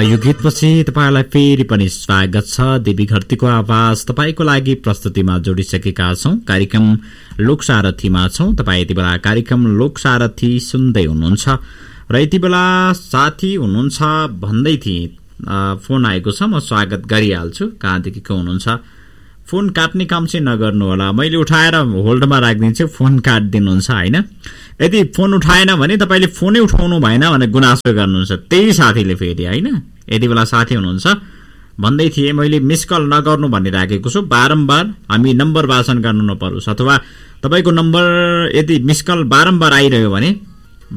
यो गीतपछि तपाईलाई फेरि पनि स्वागत छ। देवी घरतीको आवाज तपाईको लागि प्रस्तुतिमा जोडिसकेका छौं। कार्यक्रम लोकसारथीमा छौं। तपाई यति बेला कार्यक्रम लोकसारथी सुन्दै हुनुहुन्छ र यति बेला साथी हुनुहुन्छ भन्दै थिए फोन आएको छ, म स्वागत गरिहाल्छु। कहाँदेखि को हुनुहुन्छ? फोन काट्ने काम चाहिँ नगर्नु होला, मैले उठाएर होल्डमा राखिदिन्छु, फोन काट्दिनुहुन्छ हैन। यदि फोन उठाएन भने तपाईले फोनै उठाउनु भएन भने गुनासो गर्नुहुन्छ त्यही साथीले फेरि हैन। यति बेला साथी हुनुहुन्छ भन्दै थिए, मैले मिस कल नगर्नु भनिराखेको छु। बारम्बार हामी नम्बर वाचन गर्नु नपरोस्, अथवा तपाईको नम्बर यदि मिस कल बारम्बार आइरह्यो भने